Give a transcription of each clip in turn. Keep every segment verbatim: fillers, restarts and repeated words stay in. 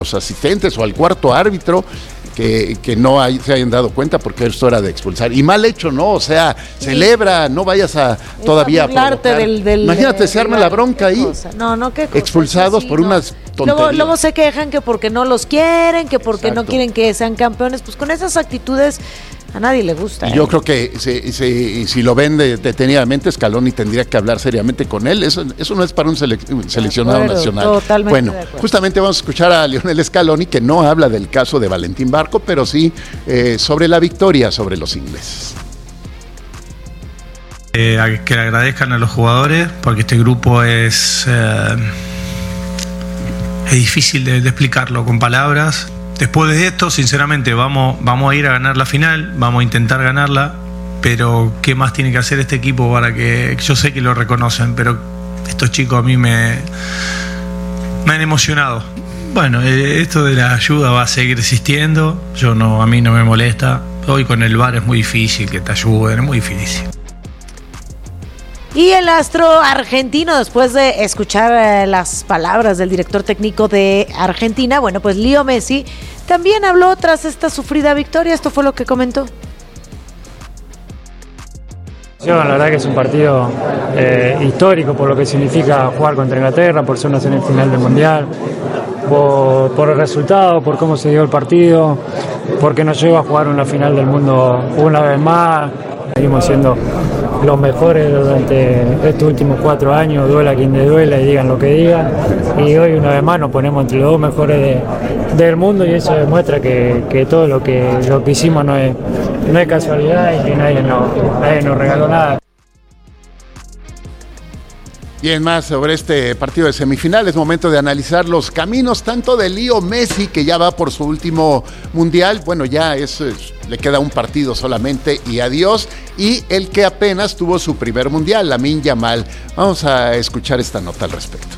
los asistentes o al cuarto árbitro que, que no hay, se hayan dado cuenta, porque esto era de expulsar. Y mal hecho, ¿no? O sea, sí. celebra, no vayas a es todavía a provocar. Del, del, Imagínate, se arma la bronca ahí. Cosa. No, no, qué cosa. Expulsados sí, por no. unas tonterías. Luego, luego se quejan que porque no los quieren, que porque Exacto. no quieren que sean campeones. Pues con esas actitudes a nadie le gusta. Y ¿eh? yo creo que si, si, si lo ven de, detenidamente, Scaloni tendría que hablar seriamente con él. Eso, eso no es para un, sele, un seleccionado acuerdo, nacional. Totalmente bueno, justamente vamos a escuchar a Lionel Scaloni, que no habla del caso de Valentín Barco, pero sí eh, sobre la victoria sobre los ingleses. Eh, que le agradezcan a los jugadores, porque este grupo es, eh, es difícil de, de explicarlo con palabras. Después de esto, sinceramente, vamos, vamos a ir a ganar la final, vamos a intentar ganarla, pero ¿qué más tiene que hacer este equipo para que... Yo sé que lo reconocen, pero estos chicos a mí me, me han emocionado. Bueno, esto de la ayuda va a seguir existiendo, yo no, a mí no me molesta. Hoy con el V A R es muy difícil que te ayuden, es muy difícil. Y el astro argentino, después de escuchar eh, las palabras del director técnico de Argentina, bueno, pues Leo Messi también habló tras esta sufrida victoria. Esto fue lo que comentó. La verdad que es un partido eh, histórico por lo que significa jugar contra Inglaterra, por ser una semifinal del Mundial, por, por el resultado, por cómo se dio el partido, porque nos lleva a jugar una final del mundo una vez más. Seguimos siendo los mejores durante estos últimos cuatro años, duela quien le duela y digan lo que digan, y hoy una vez más nos ponemos entre los dos mejores de, del mundo, y eso demuestra que, que todo lo que, lo que hicimos no es, no es casualidad y que nadie nos, nadie nos regaló nada. Bien, más sobre este partido de semifinal. Es momento de analizar los caminos tanto de Leo Messi, que ya va por su último mundial, bueno, ya es, es, le queda un partido solamente y adiós, y el que apenas tuvo su primer mundial, Lamine Yamal. Vamos a escuchar esta nota al respecto.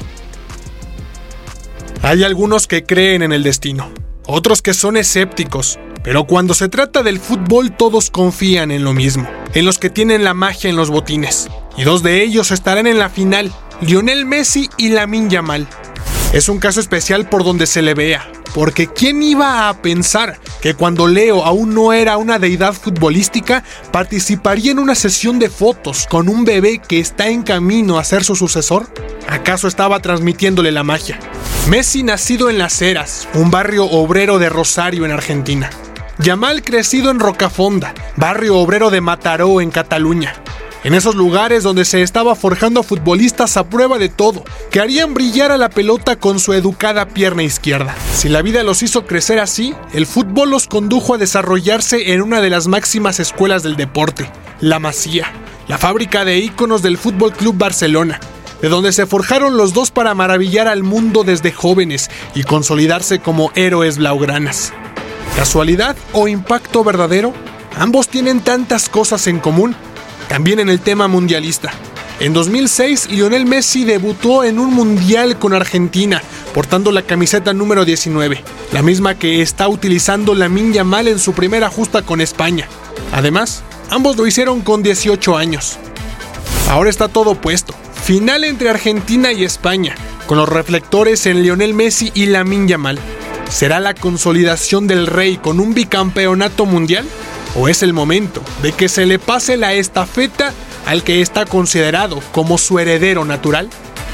Hay algunos que creen en el destino, otros que son escépticos, pero cuando se trata del fútbol todos confían en lo mismo, en los que tienen la magia en los botines. Y dos de ellos estarán en la final, Lionel Messi y Lamine Yamal. Es un caso especial por donde se le vea, porque ¿quién iba a pensar que cuando Leo aún no era una deidad futbolística, participaría en una sesión de fotos con un bebé que está en camino a ser su sucesor? ¿Acaso estaba transmitiéndole la magia? Messi, nacido en Las Heras, un barrio obrero de Rosario en Argentina. Yamal, crecido en Rocafonda, barrio obrero de Mataró en Cataluña. En esos lugares donde se estaba forjando futbolistas a prueba de todo, que harían brillar a la pelota con su educada pierna izquierda. Si la vida los hizo crecer así, el fútbol los condujo a desarrollarse en una de las máximas escuelas del deporte, la Masía, la fábrica de íconos del Fútbol Club Barcelona, de donde se forjaron los dos para maravillar al mundo desde jóvenes y consolidarse como héroes blaugranas. ¿Casualidad o impacto verdadero? Ambos tienen tantas cosas en común. También en el tema mundialista. En dos mil seis, Lionel Messi debutó en un mundial con Argentina, portando la camiseta número diecinueve, la misma que está utilizando Lamine Yamal en su primera justa con España. Además, ambos lo hicieron con dieciocho años. Ahora está todo puesto. Final entre Argentina y España, con los reflectores en Lionel Messi y Lamine Yamal. ¿Será la consolidación del rey con un bicampeonato mundial? ¿O es el momento de que se le pase la estafeta al que está considerado como su heredero natural?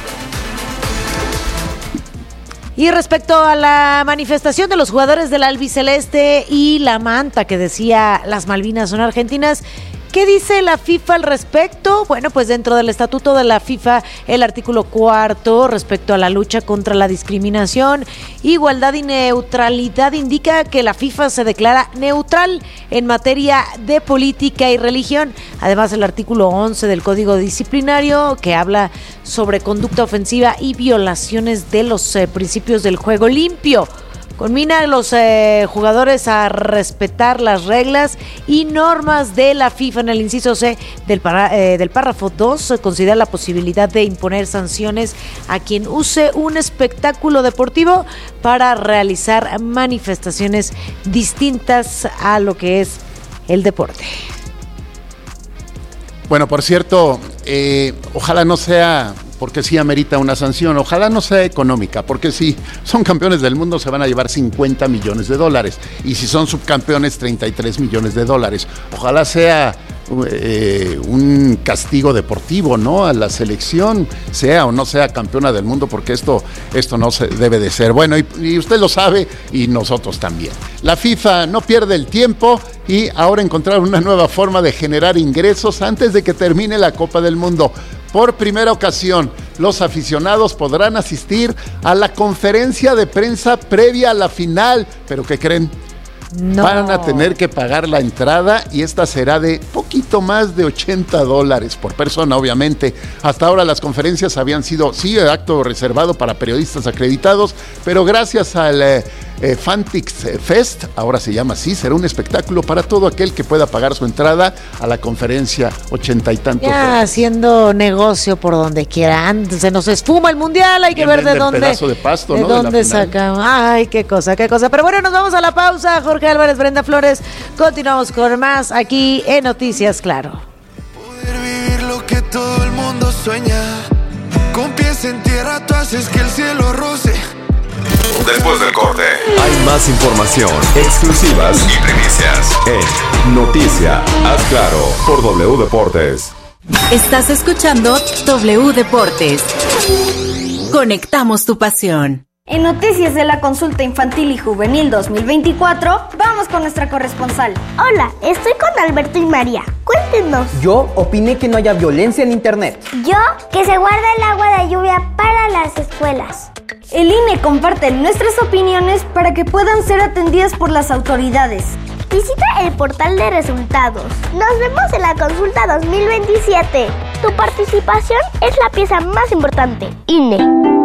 Y respecto a la manifestación de los jugadores del albiceleste y la manta que decía las Malvinas son argentinas, ¿qué dice la FIFA al respecto? Bueno, pues dentro del estatuto de la FIFA, el artículo cuarto respecto a la lucha contra la discriminación, igualdad y neutralidad indica que la FIFA se declara neutral en materia de política y religión. Además, el artículo once del Código Disciplinario, que habla sobre conducta ofensiva y violaciones de los eh, principios del juego limpio. Conmina a los eh, jugadores a respetar las reglas y normas de la FIFA. En el inciso C del, para, eh, del párrafo dos, considera la posibilidad de imponer sanciones a quien use un espectáculo deportivo para realizar manifestaciones distintas a lo que es el deporte. Bueno, por cierto, eh, ojalá no sea porque sí amerita una sanción. Ojalá no sea económica, porque si son campeones del mundo se van a llevar cincuenta millones de dólares y si son subcampeones treinta y tres millones de dólares. Ojalá sea eh, un castigo deportivo, ¿no? A la selección, sea o no sea campeona del mundo, porque esto, esto no se debe de ser. Bueno, y, y usted lo sabe y nosotros también. La FIFA no pierde el tiempo y ahora encontraron una nueva forma de generar ingresos antes de que termine la Copa del Mundo. Por primera ocasión, los aficionados podrán asistir a la conferencia de prensa previa a la final. ¿Pero qué creen? No. Van a tener que pagar la entrada y esta será de poquito más de ochenta dólares por persona, obviamente. Hasta ahora las conferencias habían sido, sí, acto reservado para periodistas acreditados, pero gracias al eh, eh, Fantix Fest, ahora se llama así, será un espectáculo para todo aquel que pueda pagar su entrada a la conferencia, ochenta y tantos ya dólares. Haciendo negocio por donde quieran, se nos esfuma el mundial, hay que ver de dónde, pedazo de pasto, de ¿no? dónde sacan. Ay, qué cosa, qué cosa. Pero bueno, nos vamos a la pausa. Jorge Álvarez, Brenda Flores, continuamos con más aquí en Noticias Claro. Poder vivir lo que todo el mundo sueña, con pies en tierra tú haces que el cielo roce. Después del corte, hay más información, exclusivas y primicias en Noticia Haz Claro por W Deportes. Estás escuchando W Deportes. Conectamos tu pasión. En Noticias de la Consulta Infantil y Juvenil dos mil veinticuatro, vamos con nuestra corresponsal. Hola, estoy con Alberto y María. Cuéntenos. Yo opiné que no haya violencia en internet. Yo, que se guarda el agua de lluvia para las escuelas. El I N E comparte nuestras opiniones para que puedan ser atendidas por las autoridades. Visita el portal de resultados. Nos vemos en la Consulta dos mil veintisiete. Tu participación es la pieza más importante. I N E.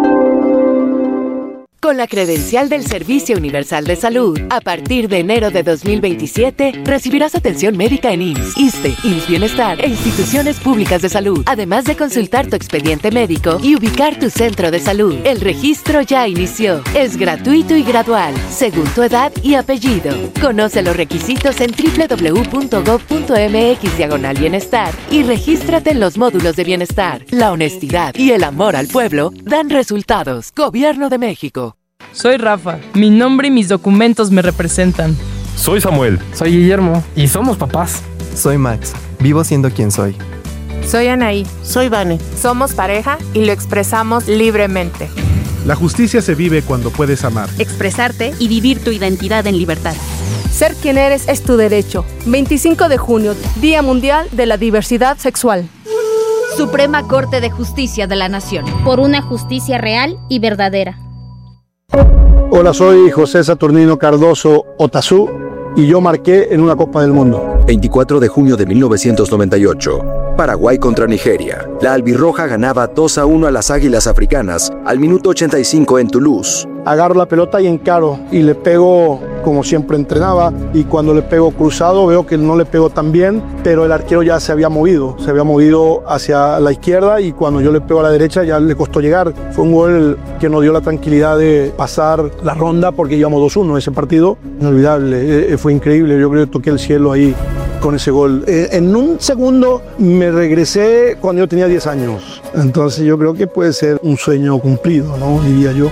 Con la credencial del Servicio Universal de Salud, a partir de enero de dos mil veintisiete, recibirás atención médica en I M S S, ISSSTE, I M S S Bienestar e instituciones públicas de salud, además de consultar tu expediente médico y ubicar tu centro de salud. El registro ya inició. Es gratuito y gradual, según tu edad y apellido. Conoce los requisitos en doble u doble u doble u punto gob punto eme equis diagonal bienestar y regístrate en los módulos de bienestar. La honestidad y el amor al pueblo dan resultados. Gobierno de México. Soy Rafa, mi nombre y mis documentos me representan. Soy Samuel. Soy Guillermo y somos papás. Soy Max, vivo siendo quien soy. Soy Anaí. Soy Vane. Somos pareja y lo expresamos libremente. La justicia se vive cuando puedes amar, expresarte y vivir tu identidad en libertad. Ser quien eres es tu derecho. veinticinco de junio, Día Mundial de la Diversidad Sexual. Suprema Corte de Justicia de la Nación. Por una justicia real y verdadera. Hola, soy José Saturnino Cardoso Otazú y yo marqué en una Copa del Mundo. veinticuatro de junio de mil novecientos noventa y ocho, Paraguay contra Nigeria. La albirroja ganaba dos a uno a las Águilas Africanas al minuto ochenta y cinco en Toulouse. Agarro la pelota y encaro y le pego como siempre entrenaba, y cuando le pego cruzado veo que no le pego tan bien, pero el arquero ya se había movido, se había movido hacia la izquierda, y cuando yo le pego a la derecha ya le costó llegar. Fue un gol que nos dio la tranquilidad de pasar la ronda porque íbamos dos uno ese partido. Inolvidable, eh, fue increíble, yo creo que toqué el cielo ahí con ese gol. Eh, en un segundo me regresé cuando yo tenía diez años, entonces yo creo que puede ser un sueño cumplido, ¿no? Diría yo.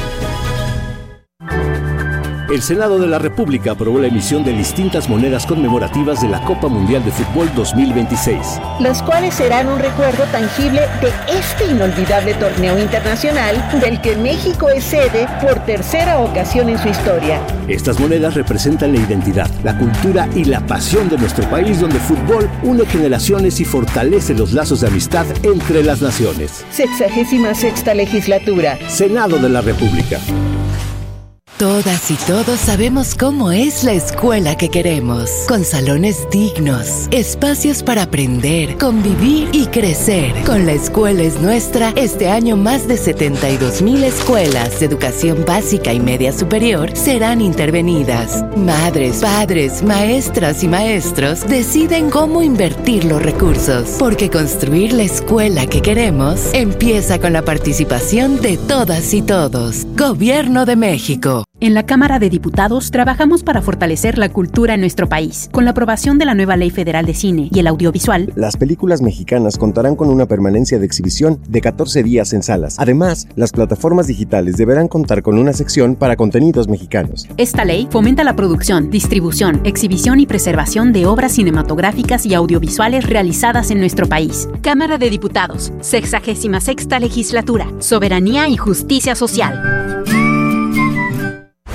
El Senado de la República aprobó la emisión de distintas monedas conmemorativas de la Copa Mundial de Fútbol dos mil veintiséis. Las cuales serán un recuerdo tangible de este inolvidable torneo internacional del que México es sede por tercera ocasión en su historia. Estas monedas representan la identidad, la cultura y la pasión de nuestro país, donde el fútbol une generaciones y fortalece los lazos de amistad entre las naciones. Sexagésima sexta legislatura. Senado de la República. Todas y todos sabemos cómo es la escuela que queremos, con salones dignos, espacios para aprender, convivir y crecer. Con La Escuela es Nuestra, este año más de setenta y dos mil escuelas de educación básica y media superior serán intervenidas. Madres, padres, maestras y maestros deciden cómo invertir los recursos, porque construir la escuela que queremos empieza con la participación de todas y todos. Gobierno de México. En la Cámara de Diputados trabajamos para fortalecer la cultura en nuestro país. Con la aprobación de la nueva Ley Federal de Cine y el Audiovisual, las películas mexicanas contarán con una permanencia de exhibición de catorce días en salas. Además, las plataformas digitales deberán contar con una sección para contenidos mexicanos. Esta ley fomenta la producción, distribución, exhibición y preservación de obras cinematográficas y audiovisuales realizadas en nuestro país. Cámara de Diputados, sexagésima sexta legislatura, soberanía y justicia social.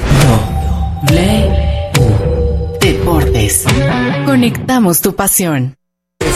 W Deportes. Conectamos tu pasión.